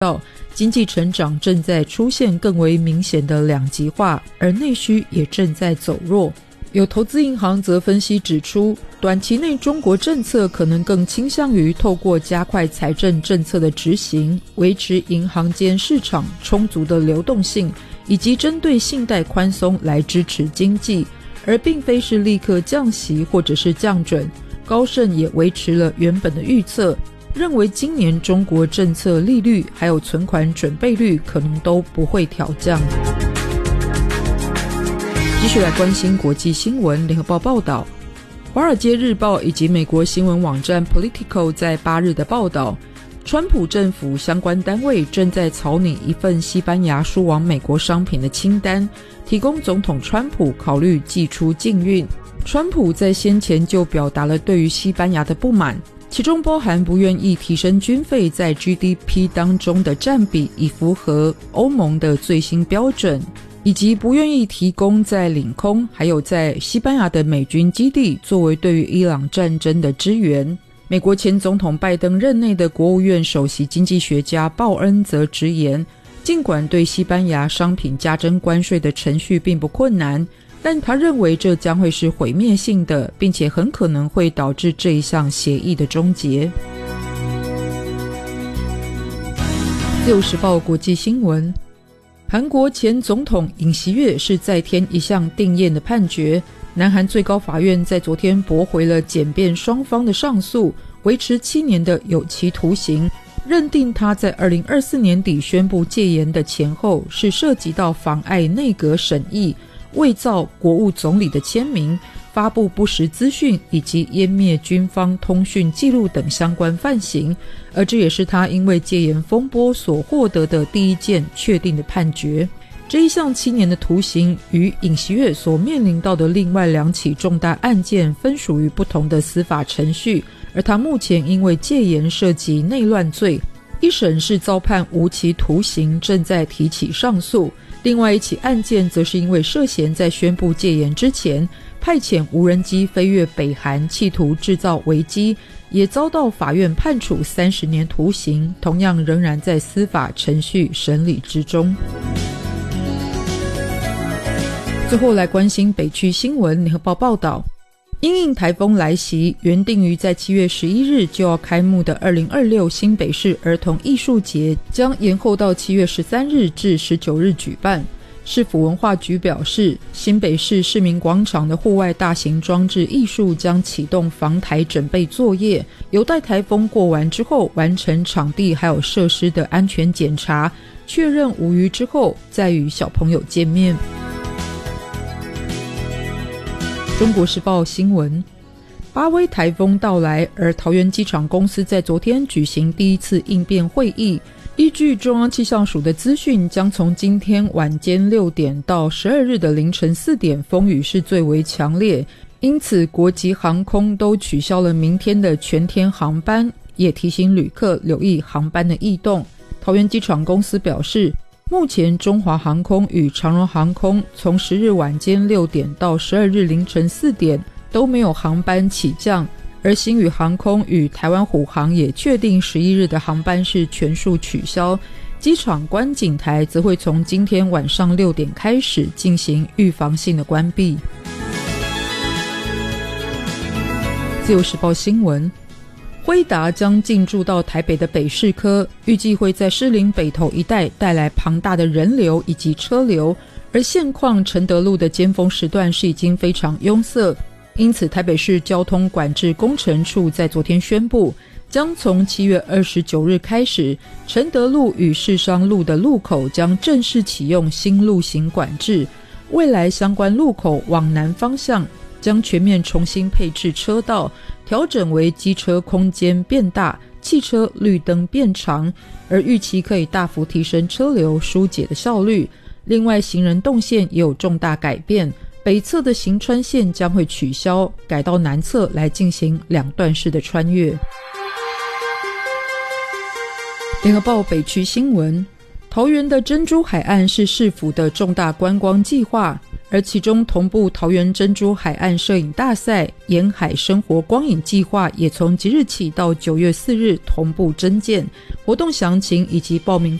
到经济成长正在出现更为明显的两极化，而内需也正在走弱。有投资银行则分析指出，短期内中国政策可能更倾向于透过加快财政政策的执行，维持银行间市场充足的流动性，以及针对信贷宽松来支持经济，而并非是立刻降息或者是降准。高盛也维持了原本的预测，认为今年中国政策利率还有存款准备率可能都不会调降。继续来关心国际新闻。联合报报道，华尔街日报以及美国新闻网站 Politico 在8日的报道，川普政府相关单位正在草拟一份西班牙输往美国商品的清单，提供总统川普考虑寄出禁运。川普在先前就表达了对于西班牙的不满，其中包含不愿意提升军费在 GDP 当中的占比以符合欧盟的最新标准，以及不愿意提供在领空还有在西班牙的美军基地作为对于伊朗战争的支援。美国前总统拜登任内的国务院首席经济学家鲍恩则直言，尽管对西班牙商品加征关税的程序并不困难，但他认为这将会是毁灭性的，并且很可能会导致这一项协议的终结。自由时报国际新闻，韩国前总统尹锡悦是再添一项定谳的判决。南韩最高法院在昨天驳回了检辩双方的上诉，维持7年的有期徒刑，认定他在2024年底宣布戒严的前后是涉及到妨碍内阁审议、伪造国务总理的签名、发布不实资讯以及湮灭军方通讯记录等相关犯行，而这也是他因为戒严风波所获得的第一件确定的判决。这一项7年的徒刑与尹锡悦所面临到的另外2起重大案件分属于不同的司法程序，而他目前因为戒严涉及内乱罪，一审是遭判无期徒刑，正在提起上诉。另外一起案件则是因为涉嫌在宣布戒严之前派遣无人机飞越北韩，企图制造危机，也遭到法院判处30年徒刑，同样仍然在司法程序审理之中。最后来关心北区新闻。联合报报道，因应台风来袭，原定于在7月11日就要开幕的2026新北市儿童艺术节将延后到7月13日至19日举办。市府文化局表示，新北市市民广场的户外大型装置艺术将启动防台准备作业，有待台风过完之后完成场地还有设施的安全检查，确认无虞之后再与小朋友见面。中国时报新闻，巴威台风到来，而桃园机场公司在昨天举行第一次应变会议，依据中央气象署的资讯，将从今天晚间6点到12日的凌晨4点风雨是最为强烈，因此国际航空都取消了明天的全天航班，也提醒旅客留意航班的异动。桃园机场公司表示，目前中华航空与长荣航空从10日晚间6点到12日凌晨4点都没有航班起降，而星宇航空与台湾虎航也确定11日的航班是全数取消，机场观景台则会从今天晚上6点开始进行预防性的关闭。自由时报新闻，辉达将进驻到台北的北士科，预计会在士林北投一带带来庞大的人流以及车流，而现况承德路的尖峰时段是已经非常拥塞，因此台北市交通管制工程处在昨天宣布，将从7月29日开始，承德路与士商路的路口将正式启用新路型管制，未来相关路口往南方向将全面重新配置车道，调整为机车空间变大，汽车绿灯变长，而预期可以大幅提升车流疏解的效率。另外行人动线也有重大改变，北侧的行川线将会取消，改到南侧来进行2段式的穿越。联合报北区新闻，桃园的珍珠海岸是市府的重大观光计划， 而其中同步桃园珍珠海岸摄影大赛、沿海生活光影计划也从即日起到9月4日同步征件，活动详情以及报名